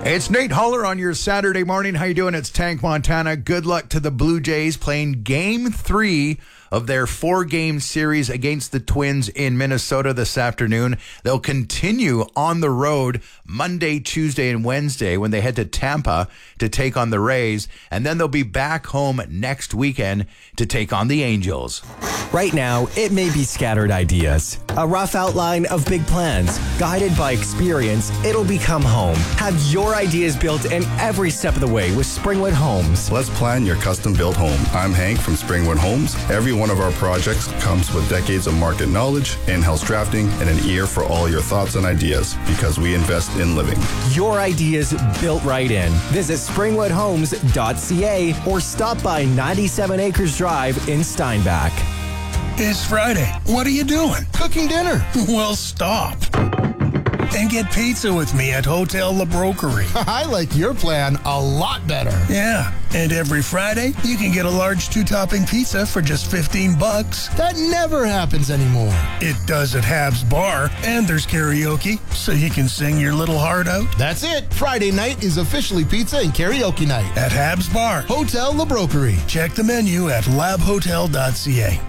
It's Nate Haller on your Saturday morning. How you doing? It's Tank Montana. Good luck to the Blue Jays playing Game 3 of their 4-game series against the Twins in Minnesota this afternoon. They'll continue on the road Monday, Tuesday, and Wednesday when they head to Tampa to take on the Rays. And then they'll be back home next weekend to take on the Angels. Right now, it may be scattered ideas, a rough outline of big plans. Guided by experience, it'll become home. Have your ideas built in every step of the way with Springwood Homes. Let's plan your custom-built home. I'm Hank from Springwood Homes. Every one of our projects comes with decades of market knowledge, in-house drafting, and an ear for all your thoughts and ideas because we invest in living. Your ideas built right in. Visit springwoodhomes.ca or stop by 97 Acres Drive in Steinbach. It's Friday. What are you doing? Cooking dinner. Well, stop. And get pizza with me at Hotel La Broquerie. I like your plan a lot better. Yeah, and every Friday, you can get a large 2-topping pizza for just $15. That never happens anymore. It does at Habs Bar, and there's karaoke, so you can sing your little heart out. That's it. Friday night is officially pizza and karaoke night. At Habs Bar. Hotel La Broquerie. Check the menu at labhotel.ca.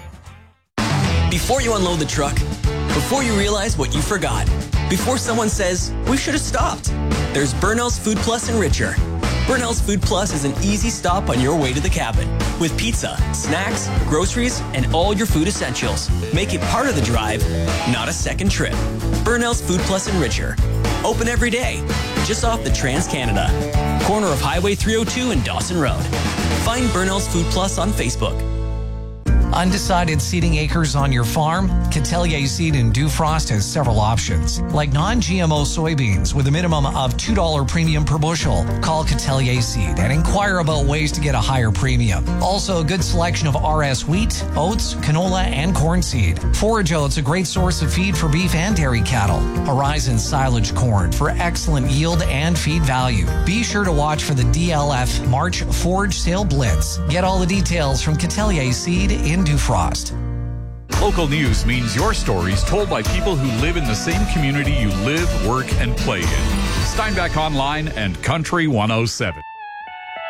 Before you unload the truck, before you realize what you forgot, before someone says, we should have stopped, there's Burnell's Food Plus and Richer. Burnell's Food Plus is an easy stop on your way to the cabin with pizza, snacks, groceries, and all your food essentials. Make it part of the drive, not a second trip. Burnell's Food Plus and Richer. Open every day, just off the Trans-Canada, corner of Highway 302 and Dawson Road. Find Burnell's Food Plus on Facebook. Undecided seeding acres on your farm? Catelier Seed in Dufrost has several options, like non-GMO soybeans with a minimum of $2 premium per bushel. Call Catelier Seed and inquire about ways to get a higher premium. Also, a good selection of RS wheat, oats, canola, and corn seed. Forage Oats, a great source of feed for beef and dairy cattle. Horizon silage corn for excellent yield and feed value. Be sure to watch for the DLF March Forage Sale Blitz. Get all the details from Catelier Seed in Dufrost. Local news means your stories told by people who live in the same community you live, work, and play in. Steinbach Online and Country 107.